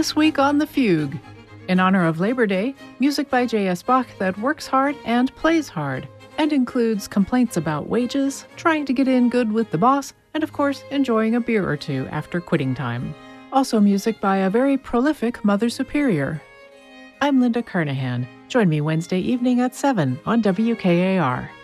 This week on The Fugue. In honor of Labor Day, music by J.S. Bach that works hard and plays hard, and includes complaints about wages, trying to get in good with the boss, and of course, enjoying a beer or two after quitting time. Also music by a very prolific Mother Superior. I'm Linda Kernahan. Join me Wednesday evening at 7 on WKAR.